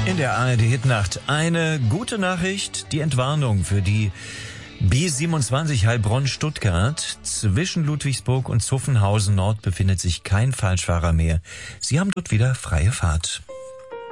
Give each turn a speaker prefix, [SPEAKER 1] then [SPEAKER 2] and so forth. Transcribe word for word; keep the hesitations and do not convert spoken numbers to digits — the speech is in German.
[SPEAKER 1] In der A R D-Hitnacht eine gute Nachricht, die Entwarnung für die B siebenundzwanzig Heilbronn-Stuttgart. Zwischen Ludwigsburg und Zuffenhausen Nord befindet sich kein Falschfahrer mehr. Sie haben dort wieder freie Fahrt.